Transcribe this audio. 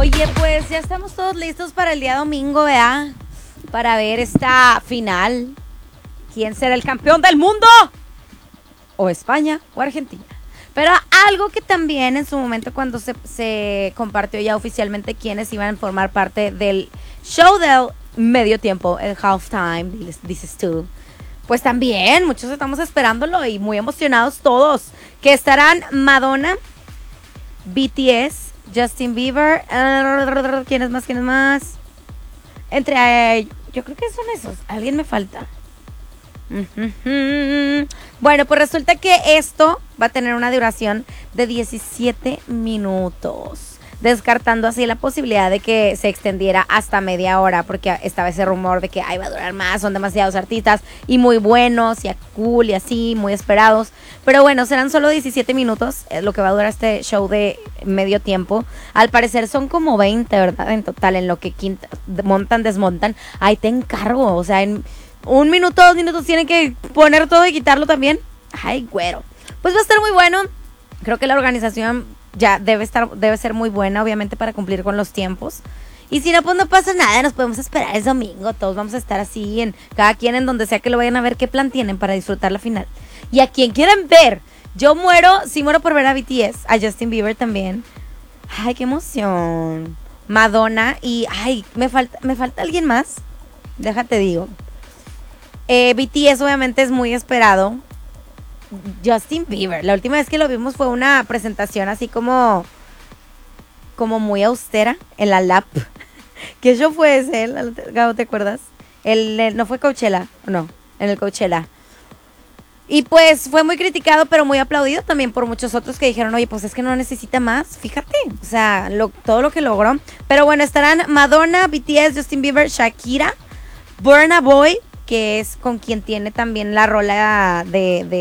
Oye, pues ya estamos todos listos para el día domingo, ¿verdad? Para ver esta final. ¿Quién será el campeón del mundo? O España o Argentina. Pero algo que también en su momento cuando se compartió ya oficialmente quiénes iban a formar parte del show del medio tiempo, el halftime, dices tú. Pues también, muchos estamos esperándolo y muy emocionados todos. Que estarán Madonna, BTS, Justin Bieber, ¿quién es más? Yo creo que son esos. ¿Alguien me falta? Bueno, pues resulta que esto va a tener una duración de 17 minutos, descartando así la posibilidad de que se extendiera hasta media hora, porque estaba ese rumor de que va a durar más, son demasiados artistas y muy buenos y cool y así, muy esperados. Pero bueno, serán solo 17 minutos lo que va a durar este show de medio tiempo. Al parecer son como 20, ¿verdad? En total, en lo que montan, desmontan. Ahí te encargo, o sea, en 1 minuto, 2 minutos tienen que poner todo y quitarlo también. Ay, güero. Pues va a estar muy bueno. Creo que la organización ya debe ser muy buena, obviamente, para cumplir con los tiempos. Y si no, pues no pasa nada, nos podemos esperar el domingo. Todos vamos a estar así, cada quien en donde sea que lo vayan a ver, qué plan tienen para disfrutar la final. Y a quien quieran ver, yo sí muero por ver a BTS, a Justin Bieber también. Ay, qué emoción. Madonna y, me falta alguien más. Déjate digo. BTS obviamente es muy esperado. Justin Bieber, la última vez que lo vimos fue una presentación así como muy austera en la Lap. ¿Qué show fue ese? Gabo, ¿te acuerdas? No fue Coachella, no, en el Coachella. Y pues fue muy criticado, pero muy aplaudido también por muchos otros que dijeron, oye, pues es que no necesita más, fíjate, o sea, todo lo que logró. Pero bueno, estarán Madonna, BTS, Justin Bieber, Shakira, Burna Boy, que es con quien tiene también la rola de